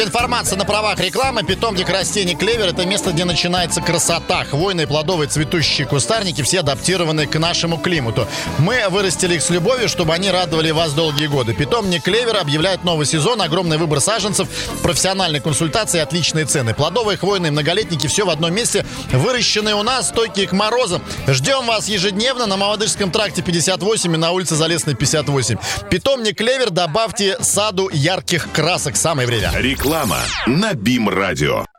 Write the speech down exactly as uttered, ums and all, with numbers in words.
Информация на правах рекламы. Питомник растений клевер – это место, где начинается красота. Хвойные, плодовые, цветущие кустарники, все адаптированы к нашему климату. Мы вырастили их с любовью, чтобы они радовали вас долгие годы. Питомник клевер объявляет новый сезон, огромный выбор саженцев, профессиональные консультации, отличные цены. Плодовые, хвойные, многолетники – все в одном месте. Выращенные у нас, стойкие к морозам. Ждем вас ежедневно на Молодежском тракте пятьдесят восемь и на улице Залесной пятьдесят восемь. Питомник клевер, добавьте саду ярких красок. Самое время. Реклама на БИМ-радио.